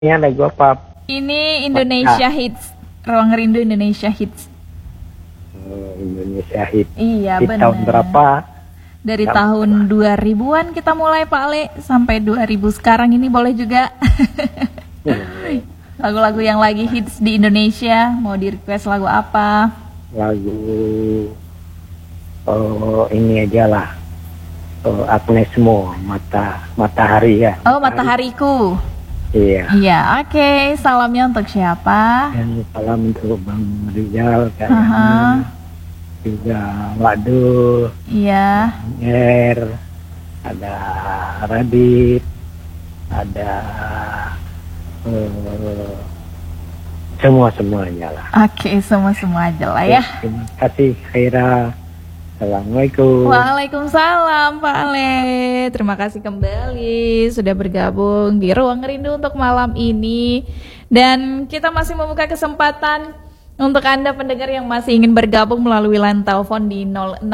Ini lagu apa? Ini Indonesia Hits. Ruang Rindu Indonesia Hits. Indonesia Hit. Iya, Di benar. tahun berapa? Dari tahun 2000-an kita mulai Pak Ale sampai 2000 sekarang ini boleh juga. Lagu-lagu yang lagi hits di Indonesia, mau di request lagu apa? Lagu ini aja lah. Agnes Mo, Matahari ya. Oh, Matahariku. Iya. Iya, oke. Salamnya untuk siapa? Dan salam untuk Bang Rizal Aha. kayaknya. Juga Wadu, Iya. ada Radit, ada semuanya lah. Oke, semua aja lah ya. Terima kasih Khaira. Assalamualaikum. Waalaikumsalam Pak Ale. Terima kasih kembali sudah bergabung di Ruang Rindu untuk malam ini. Dan kita masih membuka kesempatan untuk Anda pendengar yang masih ingin bergabung melalui line telepon di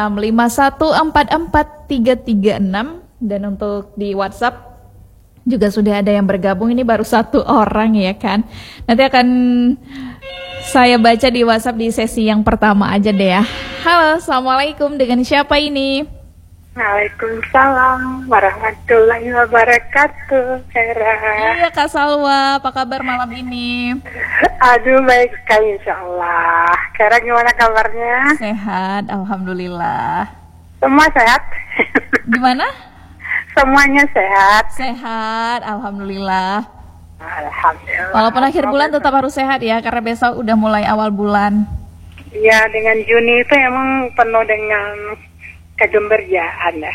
0651443336. Dan untuk di WhatsApp juga sudah ada yang bergabung. Ini baru satu orang ya kan. Nanti akan saya baca di WhatsApp di sesi yang pertama aja deh ya. Halo, Assalamualaikum, dengan siapa ini? Waalaikumsalam warahmatullahi wabarakatuh, Kera. Iya Kak Salwa, apa kabar malam ini? Aduh, baik sekali insyaallah. Kera gimana kabarnya? Sehat, Alhamdulillah. Semua sehat? Gimana? Semuanya sehat? Sehat, Alhamdulillah. Alhamdulillah. Walaupun akhir bulan tetap harus sehat ya, karena besok udah mulai awal bulan. Iya, dengan Juni itu emang penuh dengan kegembiraan ya.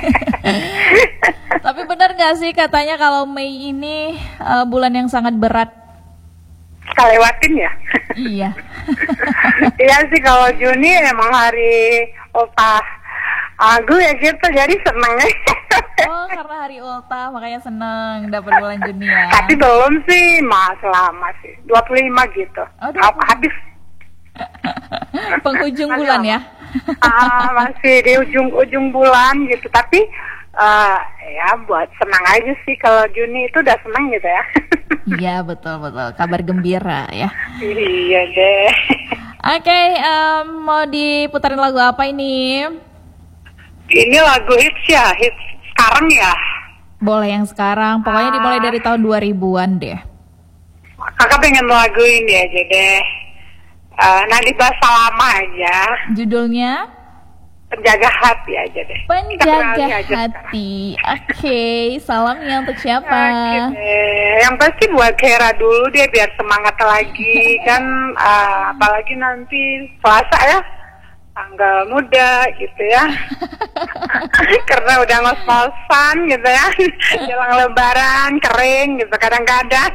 Tapi benar gak sih katanya kalau Mei ini bulan yang sangat berat? Kalewatin ya? Iya. Iya sih, kalau Juni emang hari ultah Agu ya gitu, jadi seneng ya. Oh, karena hari ultah makanya seneng dapat bulan Juni ya. Tapi belum sih, lama sih 25 gitu. Oh, 25. Habis penghujung bulan ya. Masih di ujung bulan gitu. Tapi ya buat senang aja sih, kalau Juni itu udah senang gitu ya. Iya, betul kabar gembira ya. Iya deh. Oke, mau diputarin lagu apa ini? Ini lagu hits ya, hits sekarang ya. Boleh yang sekarang, pokoknya dimulai dari tahun 2000-an deh. Kakak pengen lagu ini aja deh. Nadi bahasa lama aja. Judulnya? Penjaga hati aja deh. Penjaga hati. Oke, salamnya untuk siapa? Oke, yang pasti buat Kera dulu deh, biar semangat lagi kan, apalagi nanti Selasa ya, tanggal muda gitu ya. Karena udah ngos-ngosan gitu ya, jelang lebaran kering gitu kadang-kadang.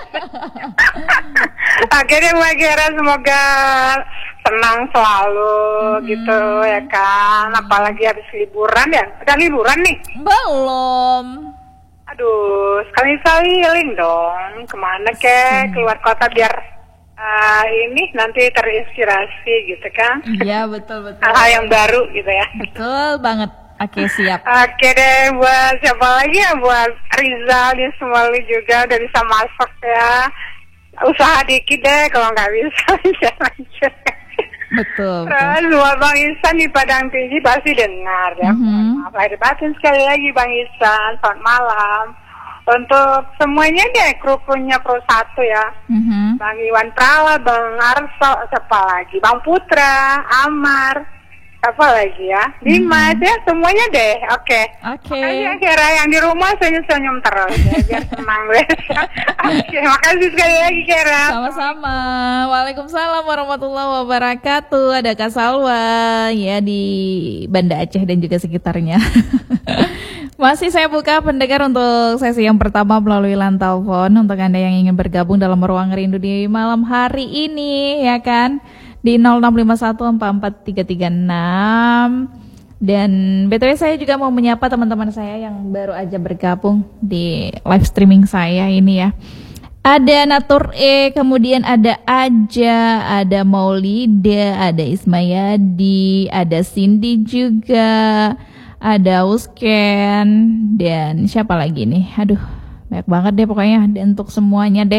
Akhirnya buat Kera semoga senang selalu gitu ya kan, apalagi habis liburan ya. Udah liburan nih? Belum. Aduh, sekali-sekali healing dong. Kemana kek? Keluar kota biar ini nanti terinspirasi gitu kan. Iya, betul. Hal-hal yang baru gitu ya. Betul banget. Oke, siap. Oke deh, buat siapa lagi ya? Buat Rizal di Sumali juga udah bisa masak ya. Usaha dikit deh, kalau nggak bisa lanjut. Betul. Terus buat Bang Isan di Padang Tinggi pasti dengar ya. Maaf lahir batin sekali lagi Bang Isan, selamat malam. Untuk semuanya deh, kru-krunya Pro 1 ya. Bang Iwan Prala, Bang Arso, siapa lagi? Bang Putra, Amar, apa lagi ya? Dimas ya, semuanya deh. Oke. Makasih ya Kera, yang di rumah senyum-senyum terus ya, biar senang besok. Oke, makasih sekali lagi Kera. Sama-sama. Waalaikumsalam warahmatullahi wabarakatuh. Ada Kak Salwa ya di Banda Aceh dan juga sekitarnya. Masih saya buka pendengar untuk sesi yang pertama melalui line telepon untuk Anda yang ingin bergabung dalam Ruang Rindu di malam hari ini ya kan, di 0651443336. Dan BTW saya juga mau menyapa teman-teman saya yang baru aja bergabung di live streaming saya ini ya. Ada Natur kemudian ada Aja, ada Maulida, ada Ismayadi, ada Cindy juga, ada Usken, dan siapa lagi nih? Aduh, Banyak banget deh pokoknya untuk semuanya deh.